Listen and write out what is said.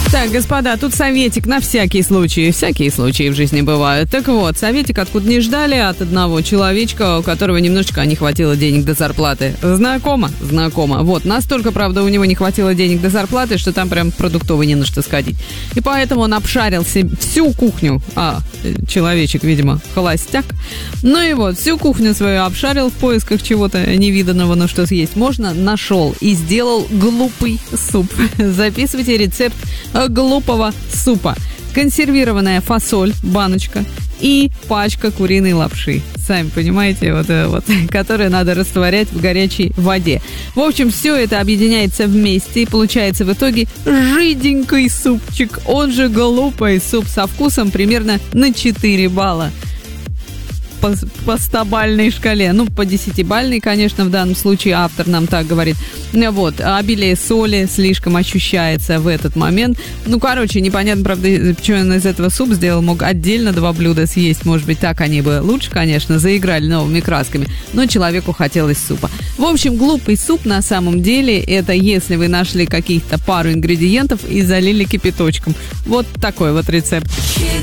Так, господа, тут советик на всякий случай. Всякие случаи в жизни бывают. Так вот, советик откуда не ждали от одного человечка, у которого немножечко не хватило денег до зарплаты. Знакомо? Знакомо. Вот, настолько, правда, у него не хватило денег до зарплаты, что там прям продуктовый не на что сходить. И поэтому он обшарил себе всю кухню. Человечек, видимо, холостяк. Ну и вот, всю кухню свою обшарил в поисках чего-то невиданного, но что съесть можно, нашел и сделал глупый суп. Записывайте рецепт глупого супа. Консервированная фасоль, баночка, и пачка куриной лапши. Сами понимаете, которую надо растворять в горячей воде. В общем, все это объединяется вместе, и получается в итоге жиденький супчик, он же глупый суп со вкусом примерно на 4 балла. По 100-бальной шкале. Ну, по 10-бальной, конечно, в данном случае автор нам так говорит. Вот, обилие соли слишком ощущается в этот момент. Ну, короче, непонятно, правда, что он из этого суп сделал. Мог отдельно 2 блюда съесть. Может быть, так они бы лучше, конечно, заиграли новыми красками. Но человеку хотелось супа. В общем, глупый суп на самом деле это если вы нашли каких-то пару ингредиентов и залили кипяточком. Вот такой вот рецепт.